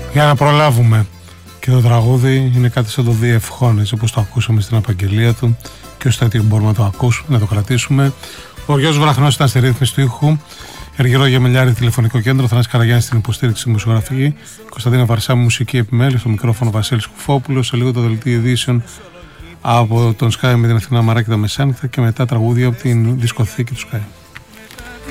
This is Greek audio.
Για να προλάβουμε. Και το τραγούδι είναι κάτι σαν το διευχών, έτσι όπως το ακούσαμε στην απαγγελία του, και ώστε τέτοιο μπορούμε να το ακούσουμε, να το κρατήσουμε. Ο Γιώργος Βραχνός ήταν στη ρύθμιση του ήχου, Εργυρό Γεμελιάρη τηλεφωνικό κέντρο, Θανάσης Καραγιάννης στην υποστήριξη στη μουσιογραφική, Κωνσταντίνα Βαρσά μουσική επιμέλεια, στο μικρόφωνο Βασίλης Κουφόπουλος. Σε λίγο το δελτίο ειδήσεων από τον Sky με την Αθηνά Μαράκη τα μεσάνυχτα και μετά τραγούδια από την δισκοθήκη του Sky.